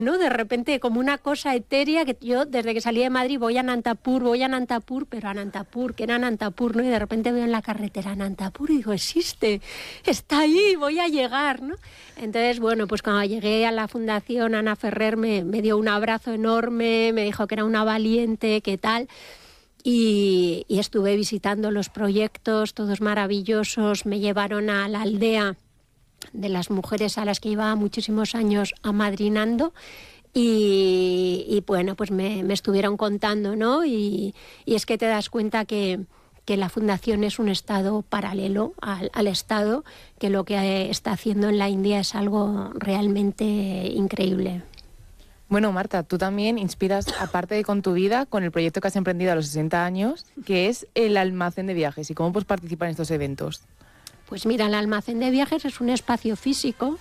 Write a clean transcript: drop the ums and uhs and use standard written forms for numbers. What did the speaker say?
¿no? De repente como una cosa etérea que yo desde que salí de Madrid voy a Anantapur, pero Anantapur, ¿qué era Anantapur, no? Y de repente veo en la carretera Anantapur y digo, existe, está ahí, voy a llegar, ¿no? Entonces, bueno, pues cuando llegué a la Fundación Ana Ferrer me dio un abrazo enorme, me dijo que era una valiente, que tal. Y estuve visitando los proyectos, todos maravillosos, me llevaron a la aldea de las mujeres a las que llevaba muchísimos años amadrinando y bueno, pues me estuvieron contando, ¿no? Y es que te das cuenta que la Fundación es un Estado paralelo al Estado, que lo que está haciendo en la India es algo realmente increíble. Bueno, Marta, tú también inspiras, aparte de con tu vida, con el proyecto que has emprendido a los 60 años, que es el Almacén de Viajes. ¿Y cómo puedes participar en estos eventos? Pues mira, el Almacén de Viajes es un espacio físico